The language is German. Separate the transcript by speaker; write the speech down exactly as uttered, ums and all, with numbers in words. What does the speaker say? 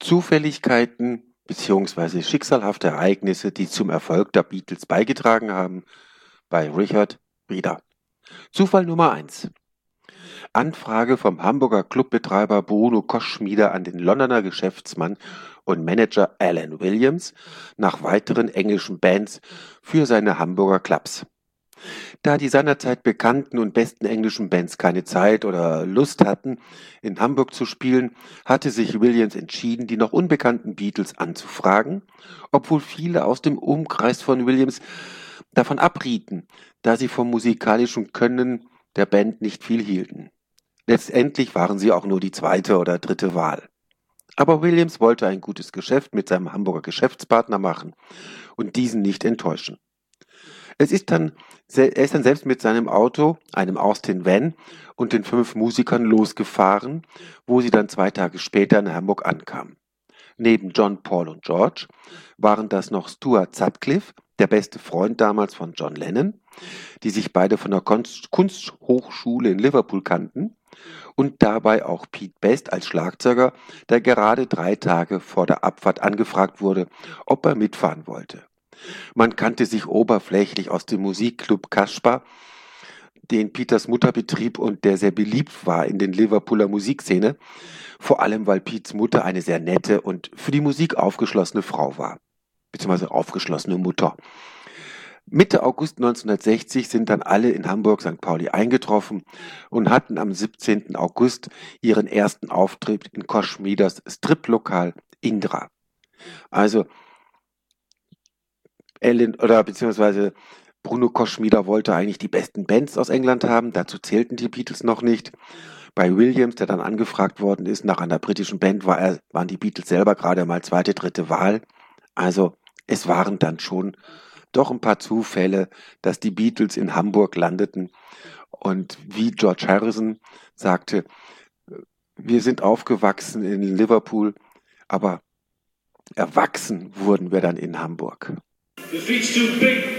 Speaker 1: Zufälligkeiten bzw. schicksalhafte Ereignisse, die zum Erfolg der Beatles beigetragen haben, bei Richard Rieder. Zufall Nummer eins. Anfrage vom Hamburger Clubbetreiber Bruno Koschmider an den Londoner Geschäftsmann und Manager Alan Williams nach weiteren englischen Bands für seine Hamburger Clubs. Da die seinerzeit bekannten und besten englischen Bands keine Zeit oder Lust hatten, in Hamburg zu spielen, hatte sich Williams entschieden, die noch unbekannten Beatles anzufragen, obwohl viele aus dem Umkreis von Williams davon abrieten, da sie vom musikalischen Können der Band nicht viel hielten. Letztendlich waren sie auch nur die zweite oder dritte Wahl. Aber Williams wollte ein gutes Geschäft mit seinem Hamburger Geschäftspartner machen und diesen nicht enttäuschen. Es ist dann, er ist dann selbst mit seinem Auto, einem Austin Van und den fünf Musikern losgefahren, wo sie dann zwei Tage später in Hamburg ankamen. Neben John, Paul und George waren das noch Stuart Sutcliffe, der beste Freund damals von John Lennon, die sich beide von der Kunst- Kunsthochschule in Liverpool kannten, und dabei auch Pete Best als Schlagzeuger, der gerade drei Tage vor der Abfahrt angefragt wurde, ob er mitfahren wollte. Man kannte sich oberflächlich aus dem Musikclub Kaspar, den Peters Mutter betrieb und der sehr beliebt war in den Liverpooler Musikszene, vor allem weil Petes Mutter eine sehr nette und für die Musik aufgeschlossene Frau war, beziehungsweise aufgeschlossene Mutter. Mitte August neunzehnhundertsechzig sind dann alle in Hamburg Sankt Pauli eingetroffen und hatten am siebzehnten August ihren ersten Auftritt in Koschmiders Striplokal Indra. Also Alan oder beziehungsweise Bruno Koschmider wollte eigentlich die besten Bands aus England haben, dazu zählten die Beatles noch nicht. Bei Williams, der dann angefragt worden ist nach einer britischen Band, war er, waren die Beatles selber gerade mal zweite, dritte Wahl. Also es waren dann schon doch ein paar Zufälle, dass die Beatles in Hamburg landeten. Und wie George Harrison sagte, wir sind aufgewachsen in Liverpool, aber erwachsen wurden wir dann in Hamburg.
Speaker 2: The street's too big